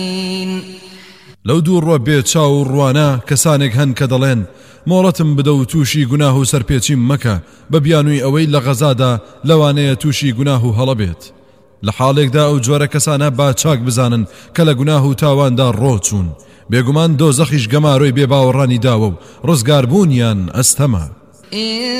لەو دوو ڕۆ بێ چاو ڕوانە کەسانێک هەن کە دەڵێن مۆڵەتم بدە و تووشی گوناه و سەرپێچیم مەکە بە بیانووی ئەوەی لە غەزادا لەوانەیە تووشی گوناه و هەڵە بێت. لە حاڵێکدا ئەو جۆرە کەسانە با چاک بزانن کە لە گوناه و تاواندا ڕۆچوون، بێگومان دۆزەخیش گەماڕۆی بێباوەڕانی داوە و ڕزگاربوونیان ئەستەمە.